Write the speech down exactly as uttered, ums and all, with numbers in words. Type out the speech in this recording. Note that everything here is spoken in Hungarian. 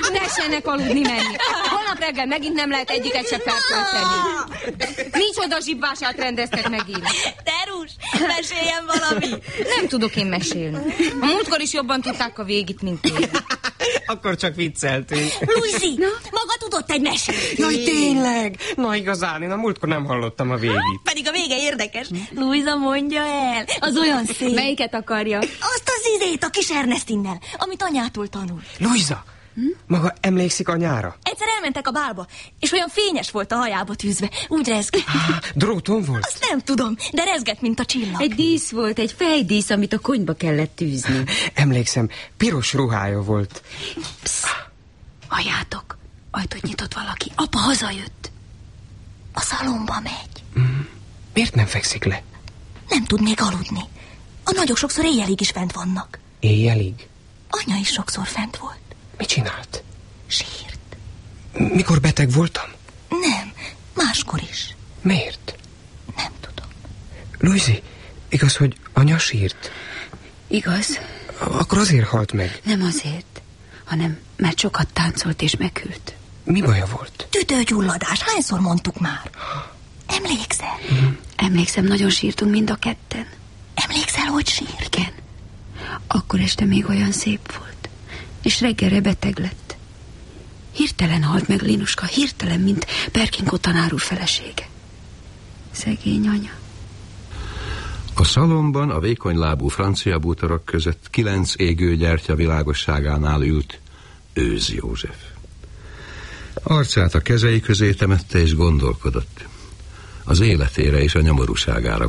Tessenek aludni menni. Holnap reggel megint nem lehet egyiket se feltölteni. Micsoda zsibbását rendeztek megint. Terus, meséljen valami. Nem tudok én mesélni. A múltkor is jobban tudták a végét, mint én. Akkor csak vicceltünk. Luizi, maga tudott egy mesét. Jaj, tényleg? Na igazán, én a múltkor nem hallottam a végét. Pedig a vége érdekes. Luisa mondja el, az olyan szép. Melyiket akarja? Azt az izét a kis Ernestinnel, amit anyától tanul. Luisa, hm? Maga emlékszik anyára? Egyszer elmentek a bálba, és olyan fényes volt a hajába tűzve. Úgy rezgett. Ah, dróton volt? Azt nem tudom, de rezgett, mint a csillag. Egy dísz volt, egy fejdísz, amit a konyba kellett tűzni. Emlékszem, piros ruhája volt. Psz, halljátok, ajtót nyitott valaki. Apa hazajött. A szalomba megy. Mm. Miért nem fekszik le? Nem tud még aludni. A nagyok sokszor éjjelig is fent vannak. Éjjelig? Anya is sokszor fent volt. Mit csinált? Sírt. Mikor beteg voltam? Nem, máskor is. Miért? Nem tudom. Luizi, igaz, hogy anya sírt? Igaz. Akkor azért halt meg. Nem azért, hanem mert sokat táncolt és meghűlt. Mi baja volt? Tüdőgyulladás, hányszor mondtuk már? Emlékszel? Mm. Emlékszem, nagyon sírtunk mind a ketten. Emlékszel, hogy sírt? Igen. Akkor este még olyan szép volt. És reggelre beteg lett. Hirtelen halt meg Linuska, hirtelen, mint Perkinko tanár úr felesége. Szegény anya. A szalomban a vékony lábú francia bútorok között kilenc égő gyertya világosságánál ült Őz József. Arcát a kezei közé temette és gondolkodott. Az életére és a nyomorúságára